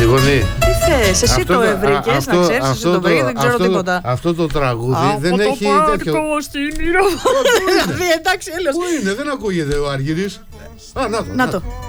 Αντιγονή. Τι θες, εσύ το βρήκες, να ξέρεις, εσύ το βρήκες, δεν ξέρω τίποτα. Αυτό το τραγούδι δεν έχει τέτοιο. Στην Ηρώμη. Δηλαδή, εντάξει, έλεος. Πού είναι, δεν ακούγεται ο Αργύρης. Α, να το.